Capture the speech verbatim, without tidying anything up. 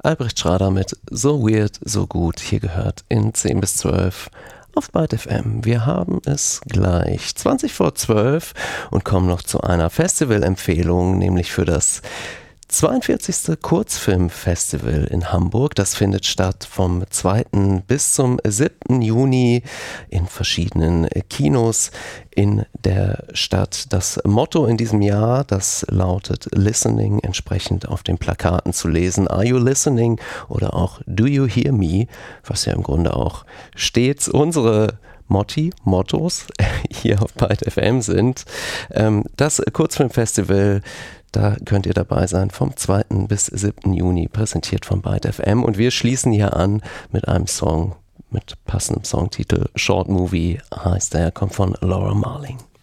Albrecht Schrader mit So Weird, So Gut, hier gehört in zehn bis zwölf auf Byte F M. Wir haben es gleich zwanzig vor zwölf und kommen noch zu einer Festivalempfehlung, nämlich für das zweiundvierzigste Kurzfilmfestival in Hamburg. Das findet statt vom zweiten bis zum siebten Juni in verschiedenen Kinos in der Stadt. Das Motto in diesem Jahr, das lautet Listening, entsprechend auf den Plakaten zu lesen. Are you listening? Oder auch Do you hear me? Was ja im Grunde auch stets unsere Motti, Mottos hier auf Byte F M sind. Das Kurzfilmfestival, da könnt ihr dabei sein vom zweiten bis siebten Juni, präsentiert von Byte F M. Und wir schließen hier an mit einem Song, mit passendem Songtitel. Short Movie heißt er, kommt von Laura Marling.